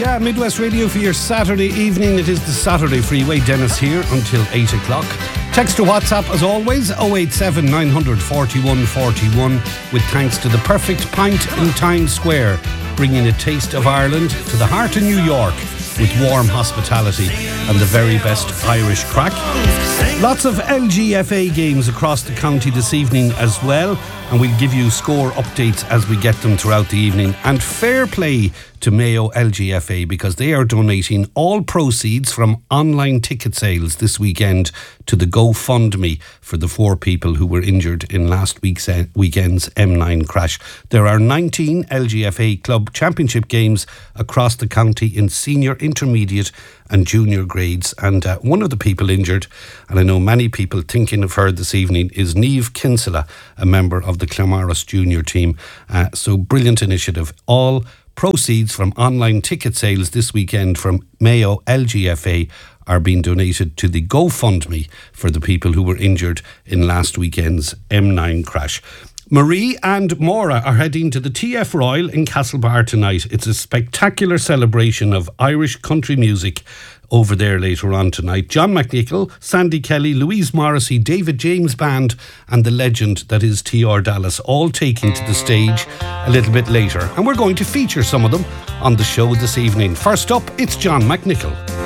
Yeah, Midwest Radio for your Saturday evening. It is the Saturday Freeway. Dennis here until 8 o'clock. Text or WhatsApp as always, 087 900 41 41, with thanks to the Perfect Pint in Times Square, bringing a taste of Ireland to the heart of New York with warm hospitality and the very best Irish crack. Lots of LGFA games across the county this evening as well, and we'll give you score updates as we get them throughout the evening. And fair play to Mayo LGFA, because they are donating all proceeds from online ticket sales this weekend to the GoFundMe for the 4 people who were injured in last weekend's M9 crash. There are 19 LGFA club championship games across the county in senior, intermediate and junior grades, and one of the people injured, and I know many people thinking of her this evening, is Niamh Kinsella, a member of the Claremorris junior team. So brilliant initiative. All proceeds from online ticket sales this weekend from Mayo LGFA are being donated to the GoFundMe for the people who were injured in last weekend's M9 crash. Marie and Maura are heading to the TF Royal in Castlebar tonight. It's a spectacular celebration of Irish country music over there later on tonight. John McNichol, Sandy Kelly, Louise Morrissey, David James Band and the legend that is T.R. Dallas all taking to the stage a little bit later. And we're going to feature some of them on the show this evening. First up, it's John McNichol.